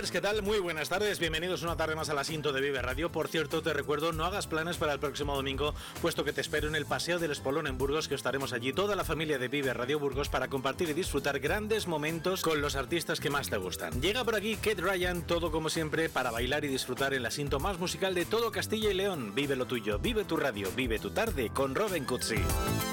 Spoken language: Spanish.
Vivers, ¿qué tal? Muy buenas tardes, bienvenidos una tarde más a la Sinto de Vive Radio. Por cierto, te recuerdo, no hagas planes para el próximo domingo, puesto que te espero en el Paseo del Espolón en Burgos, que estaremos allí toda la familia de Vive Radio Burgos para compartir y disfrutar grandes momentos con los artistas que más te gustan. Llega por aquí Kate Ryan, todo como siempre, para bailar y disfrutar en la Sinto más musical de todo Castilla y León. Vive lo tuyo, vive tu radio, vive tu tarde con Robin Cutsi.